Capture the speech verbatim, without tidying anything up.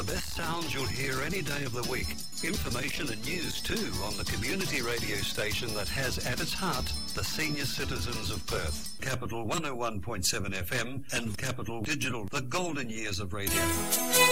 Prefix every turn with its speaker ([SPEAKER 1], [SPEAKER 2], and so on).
[SPEAKER 1] the best sounds you'll hear any day of the week. Information and news too on the community radio station that has at its heart the senior citizens of Perth. Capital one oh one point seven F M and Capital Digital, the golden years of radio.